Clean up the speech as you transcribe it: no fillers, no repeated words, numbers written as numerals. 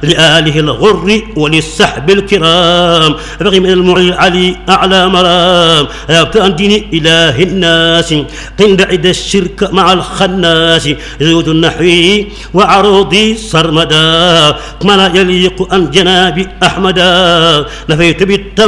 لآله الغر وللسحب الكرام أبغي من المعلي العلي أعلى مرام أبت عن دين إله الناس قند عد الشرك مع الخناس زود النحوي وعروضي سرمدا ما لا يليق عن جناب أحمدا نفيت بالتوحيد